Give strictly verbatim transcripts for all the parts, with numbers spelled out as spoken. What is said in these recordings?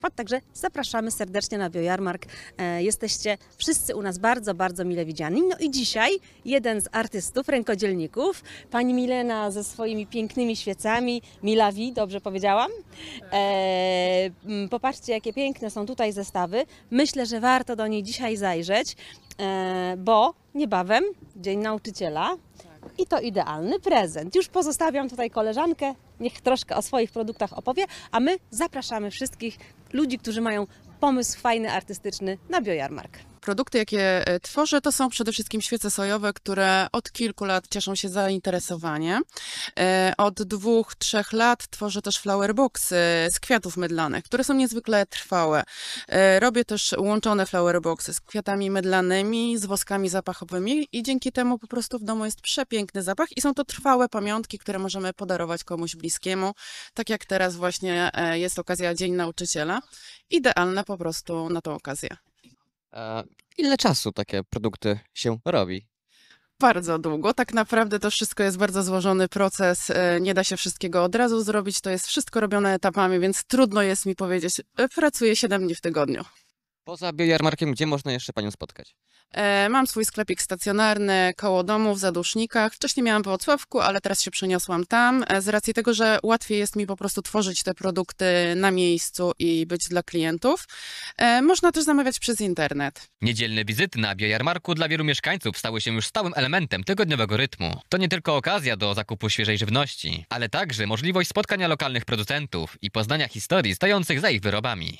Także zapraszamy serdecznie na biojarmark. Jesteście wszyscy u nas bardzo, bardzo mile widziani. No i dzisiaj jeden z artystów, rękodzielników, pani Milena ze swoimi pięknymi świecami. Milawi, dobrze powiedziałam? E, popatrzcie, jakie piękne są tutaj zestawy. Myślę, że warto do niej dzisiaj zajrzeć, e, bo niebawem Dzień Nauczyciela. I to idealny prezent. Już pozostawiam tutaj koleżankę, niech troszkę o swoich produktach opowie, a my zapraszamy wszystkich ludzi, którzy mają pomysł fajny, artystyczny na biojarmark. Produkty, jakie tworzę, to są przede wszystkim świece sojowe, które od kilku lat cieszą się zainteresowaniem. Od dwóch, trzech lat tworzę też flowerboxy z kwiatów mydlanych, które są niezwykle trwałe. Robię też łączone flowerboxy z kwiatami mydlanymi, z woskami zapachowymi i dzięki temu po prostu w domu jest przepiękny zapach i są to trwałe pamiątki, które możemy podarować komuś bliskiemu. Tak jak teraz właśnie jest okazja Dzień Nauczyciela. Idealne po prostu na tą okazję. A ile czasu takie produkty się robi? Bardzo długo. Tak naprawdę to wszystko jest bardzo złożony proces. Nie da się wszystkiego od razu zrobić. To jest wszystko robione etapami, więc trudno jest mi powiedzieć. Pracuję siedem dni w tygodniu. Poza biojarmarkiem, gdzie można jeszcze Panią spotkać? Mam swój sklepik stacjonarny koło domu w Zadusznikach. Wcześniej miałam w Włocławku, ale teraz się przeniosłam tam. Z racji tego, że łatwiej jest mi po prostu tworzyć te produkty na miejscu i być dla klientów. Można też zamawiać przez internet. Niedzielne wizyty na biojarmarku dla wielu mieszkańców stały się już stałym elementem tygodniowego rytmu. To nie tylko okazja do zakupu świeżej żywności, ale także możliwość spotkania lokalnych producentów i poznania historii stojących za ich wyrobami.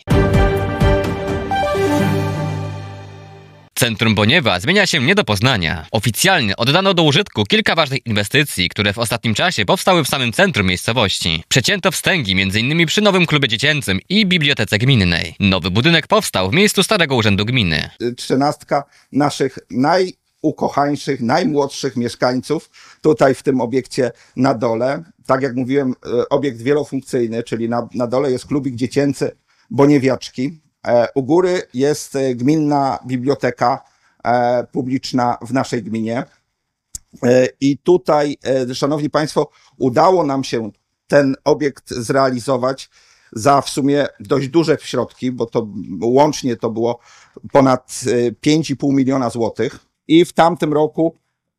Centrum Boniewa zmienia się nie do poznania. Oficjalnie oddano do użytku kilka ważnych inwestycji, które w ostatnim czasie powstały w samym centrum miejscowości. Przecięto wstęgi między innymi przy nowym klubie dziecięcym i bibliotece gminnej. Nowy budynek powstał w miejscu starego urzędu gminy. Trzynastka naszych najukochańszych, najmłodszych mieszkańców tutaj w tym obiekcie na dole. Tak jak mówiłem, obiekt wielofunkcyjny, czyli na, na dole jest klubik dziecięcy Boniewiaczki. U góry jest gminna biblioteka publiczna w naszej gminie. I tutaj, szanowni państwo, udało nam się ten obiekt zrealizować za w sumie dość duże środki, bo to łącznie to było ponad pięć i pół miliona złotych. I w tamtym roku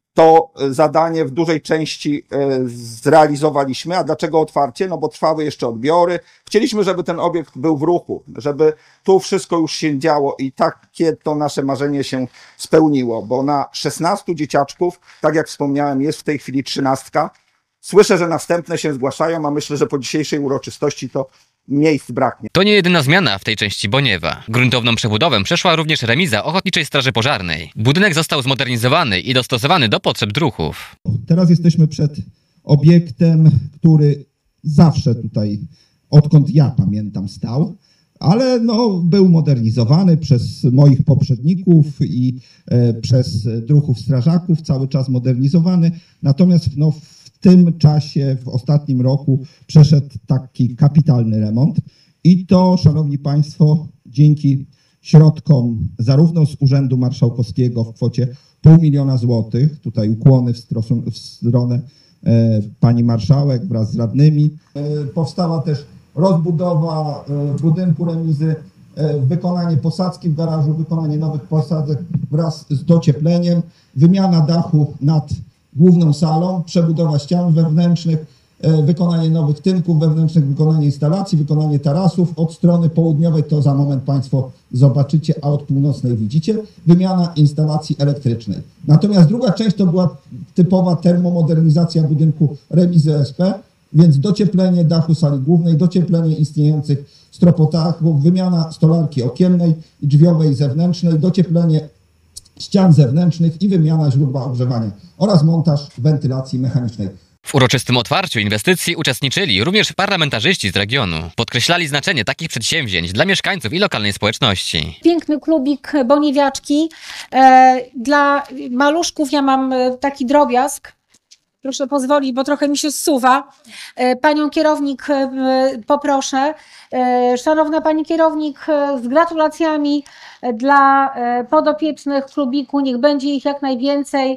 to zadanie w dużej części zrealizowaliśmy. A dlaczego otwarcie? No bo trwały jeszcze odbiory. Chcieliśmy, żeby ten obiekt był w ruchu, żeby tu wszystko już się działo i takie to nasze marzenie się spełniło, bo na szesnastu dzieciaczków, tak jak wspomniałem, jest w tej chwili trzynastka. Słyszę, że następne się zgłaszają, a myślę, że po dzisiejszej uroczystości to miejsc braknie. To nie jedyna zmiana w tej części Boniewa. Gruntowną przebudowę przeszła również remiza Ochotniczej Straży Pożarnej. Budynek został zmodernizowany i dostosowany do potrzeb druhów. Teraz jesteśmy przed obiektem, który zawsze tutaj, odkąd ja pamiętam, stał, ale no, był modernizowany przez moich poprzedników i e, przez druhów strażaków, cały czas modernizowany. Natomiast no, w tym czasie, w ostatnim roku przeszedł taki kapitalny remont i to, szanowni państwo, dzięki środkom zarówno z Urzędu Marszałkowskiego w kwocie pół miliona złotych, tutaj ukłony w, stros- w stronę e, pani marszałek wraz z radnymi, e, powstała też rozbudowa e, budynku remizy, e, wykonanie posadzki w garażu, wykonanie nowych posadzek wraz z dociepleniem, wymiana dachu nad główną salą, przebudowa ścian wewnętrznych, e, wykonanie nowych tynków wewnętrznych, wykonanie instalacji, wykonanie tarasów. Od strony południowej to za moment państwo zobaczycie, a od północnej widzicie, wymiana instalacji elektrycznej. Natomiast druga część to była typowa termomodernizacja budynku remizy O S P, więc docieplenie dachu sali głównej, docieplenie istniejących stropotachów, wymiana stolarki okiennej i drzwiowej zewnętrznej, docieplenie ścian zewnętrznych i wymiana źródła ogrzewania oraz montaż wentylacji mechanicznej. W uroczystym otwarciu inwestycji uczestniczyli również parlamentarzyści z regionu. Podkreślali znaczenie takich przedsięwzięć dla mieszkańców i lokalnej społeczności. Piękny klubik Boniewiaczki. E, dla maluszków ja mam taki drobiazg. Proszę pozwolić, bo trochę mi się zsuwa. Panią kierownik poproszę. Szanowna pani kierownik, z gratulacjami dla podopiecznych klubiku. Niech będzie ich jak najwięcej.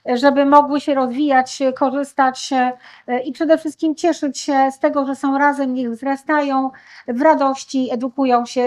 żeby mogły się rozwijać, korzystać e, i przede wszystkim cieszyć się z tego, że są razem, niech wzrastają w radości, edukują się.